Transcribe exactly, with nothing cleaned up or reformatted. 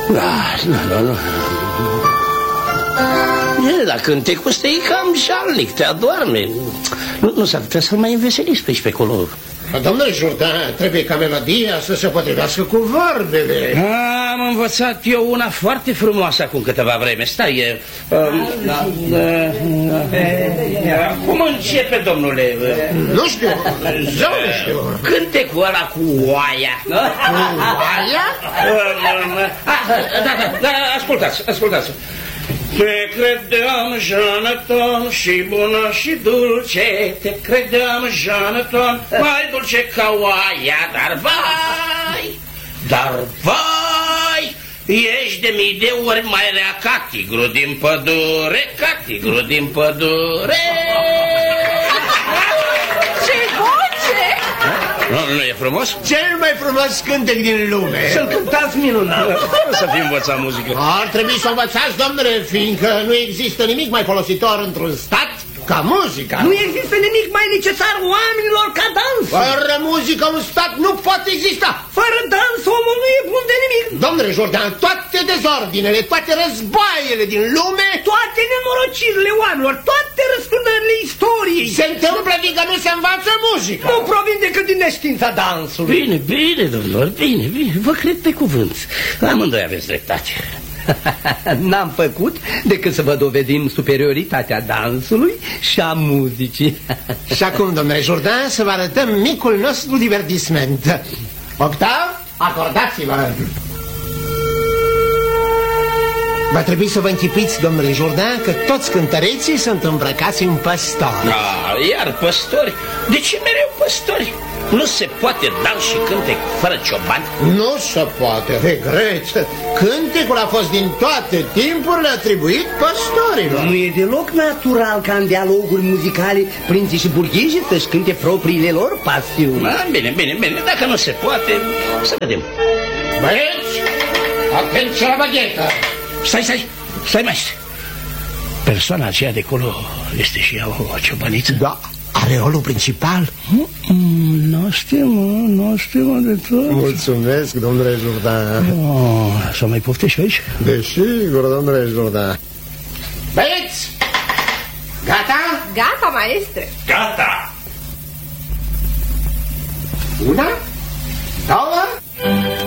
Da, nu, nu, nu. E, la cântecul ăsta e cam jalnic, te adorme. Nu, nu s-ar putea să-l mai înveseliți pe aici, pe acolo. Domnule Jourdan, trebuie ca melodia să se potrivească cu vorbele. Am învățat eu una foarte frumoasă acum câteva vreme. Stai, e... Cum începe, domnule? Nu știu, zău nu știu. Cântecul ăla cu oaia. Cu oaia? Da, da, da, ascultați, ascultați. Te credeam, Jonathan, și bună și dulce, te credeam, Jonathan, mai dulce ca oaia, dar vai, dar vai, ești de mii de ori mai rea ca tigru din pădure, ca tigru din pădure. Ce voce! Nu, nu e frumos? Cel mai frumos cântec din lume. Să-l cântați minunat. Să fi învățat muzică. Ar trebui să învățați, domnule, fiindcă nu există nimic mai folositor într-un stat ca muzica. Nu există nimic mai necesar oamenilor ca dans. Fără muzică un stat nu poate exista. Fără dans omul nu e bun de nimic. Domnule Jourdan, toate dezordinele, toate războaiele din lume, toate nenorocirile oamenilor, toate răsturnările istoriei se întâmplă fiindcă nu se învață muzică. Nu provin decât din neștiința dansului. Bine, bine, domnilor, bine, bine, vă cred pe cuvânt. Amândoi aveți dreptate. N-am făcut decât să vă dovedim superioritatea dansului și a muzicii. Și acum, domnule Jourdan, să vă arătăm micul nostru divertisment. Octav, acordați-vă. Va trebui să vă închipuiți, domnule Jourdan, că toți cântăreții sunt îmbrăcați în păstori. Ah, iar păstori? De ce mereu păstori? Nu se poate dans și cântec fără ciobani? Nu se poate, regret. Cântecul a fost din toate timpurile atribuit păstorilor. Nu e deloc natural ca în dialoguri muzicale prinții și burghezii să-și cânte propriile lor pasiuni. Ah, bine, bine, bine, dacă nu se poate, să vedem. Băieți, atenție la baghetă. Stai, stai, stai, maestre. Persoana aceea de acolo este și ea o ciobăniță? Da, are rolul principal. Nu știu, nu știu de tot. Mulțumesc, domnule Jourdan. Oh, să mai poftești aici? Desigur, domnule Jourdan. Băieți, gata? Gata, maestre. Gata. Una, două...